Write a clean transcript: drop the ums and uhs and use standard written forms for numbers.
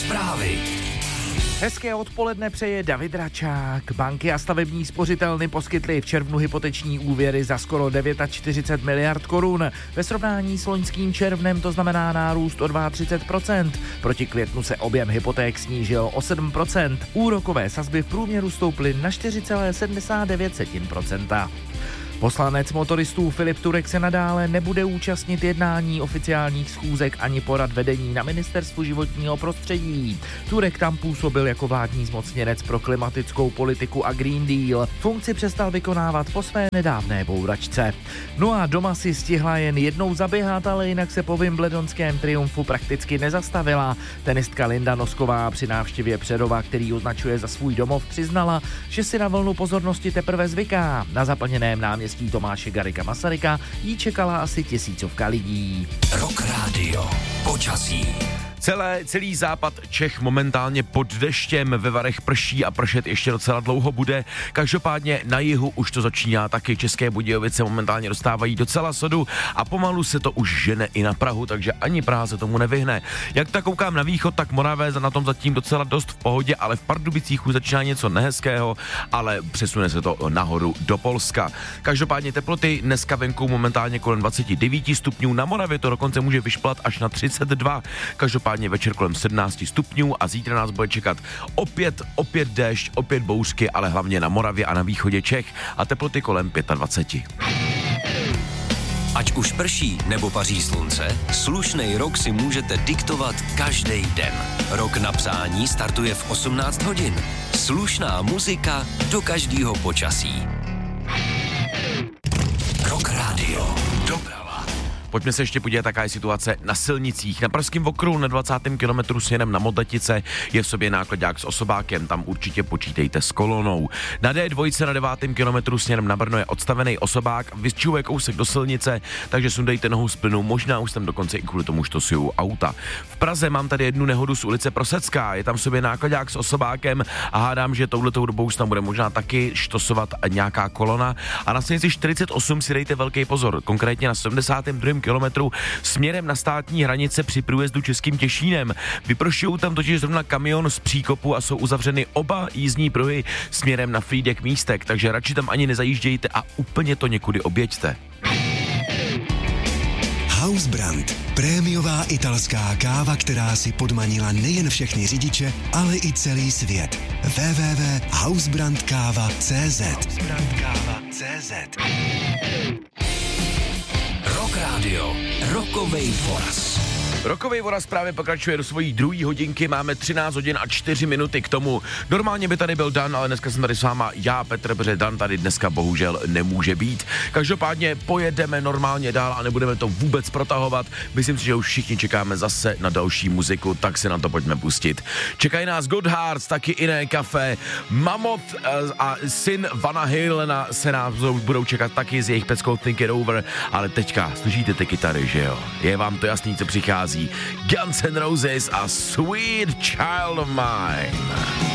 Zprávy. Hezké odpoledne přeje David Račák. Banky a stavební spořitelny poskytly v červnu hypoteční úvěry za skoro 49 miliard korun. Ve srovnání s loňským červnem to znamená nárůst o 32%. Proti květnu se objem hypoték snížil o 7%. Úrokové sazby v průměru stouply na 4,79%. Poslanec motoristů Filip Turek se nadále nebude účastnit jednání oficiálních schůzek ani porad vedení na Ministerstvu životního prostředí. Turek tam působil jako vládní zmocněnec pro klimatickou politiku a Green Deal. Funkci přestal vykonávat po své nedávné bouračce. No a doma si stihla jen jednou zaběhat, ale jinak se po wimbledonském triumfu prakticky nezastavila. Tenistka Linda Nosková při návštěvě Přerova, který označuje za svůj domov, přiznala, že si na vlnu pozornosti teprve zvyká. Na zaplněném náměstí Tomáše Garrigua Masaryka jí čekala asi 1000 lidí. Rock Radio. Počasí. Celý západ Čech momentálně pod deštěm, ve Varech prší a pršet ještě docela dlouho bude. Každopádně na jihu už to začíná taky. České Budějovice momentálně dostávají docela sodu a pomalu se to už žene i na Prahu, takže ani Praha se tomu nevyhne. Jak tak koukám na východ, tak Moravé na tom zatím docela dost v pohodě, ale v Pardubicích už začíná něco nehezkého, ale přesune se to nahoru do Polska. Každopádně teploty dneska venku momentálně kolem 29 stupňů, na Moravě to dokonce může vyšplat až na 32. Každopádně večer kolem 17 stupňů a zítra nás bude čekat opět déšť, opět bouřky, ale hlavně na Moravě a na východě Čech a teploty kolem 25. Ať už prší nebo paří slunce, slušnej rok si můžete diktovat každý den. Rok na psání startuje v 18 hodin. Slušná muzika do každého počasí. Rock Radio. Doprava. Pojďme se ještě podívat, jaká je situace na silnicích. Na pražském okruhu na 20. kilometru směrem na Modletice je v sobě nákladák s osobákem, tam určitě počítejte s kolonou. Na D2 na 9. kilometru směrem na Brno je odstavený osobák, vyčuje kousek do silnice, takže sundejte nohu z plynu, možná už tam dokonce i kvůli tomu štosují auta. V Praze mám tady jednu nehodu z ulice Prosecká, je tam v sobě nákladák s osobákem a hádám, že touhletou dobou už tam bude možná taky štosovat nějaká kolona. A na silnici 48 si dejte velký pozor, konkrétně na 72. kilometru směrem na státní hranice při průjezdu Českým Těšínem. Vyprošují tam totiž zrovna kamion z příkopu a jsou uzavřeny oba jízdní pruhy směrem na Frýdek Místek, takže radši tam ani nezajíždějte a úplně to někudy objeďte. Hausbrand. Prémiová italská káva, která si podmanila nejen všechny řidiče, ale i celý svět. www.hausbrandkava.cz Rock Radio. Rokovej voraz. Rokovej voraz právě pokračuje do svojí druhé hodinky, máme 13 hodin a 4 minuty k tomu. Normálně by tady byl Dan, ale dneska jsem tady s váma já, Petr, protože Dan tady dneska bohužel nemůže být. Každopádně pojedeme normálně dál a nebudeme to vůbec protahovat. Myslím si, že už všichni čekáme zase na další muziku, tak se na to pojďme pustit. Čekají nás Good Hearts, taky Iné kafe, Mammoth a syn Vana Halena se nás budou čekat taky z jejich peckou Think It Over, ale teďka slyšíte ty kytary, že jo? Je vám to jasný, co přichází. Guns N' Roses a Sweet Child of Mine.